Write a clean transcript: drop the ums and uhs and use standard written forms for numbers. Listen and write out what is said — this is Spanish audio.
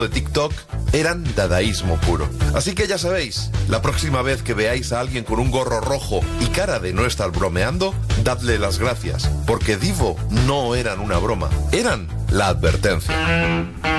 de TikTok eran dadaísmo puro. Así que ya sabéis, la próxima vez que veáis a alguien con un gorro rojo y cara de no estar bromeando, dadle las gracias, porque Divo no eran una broma, eran la advertencia.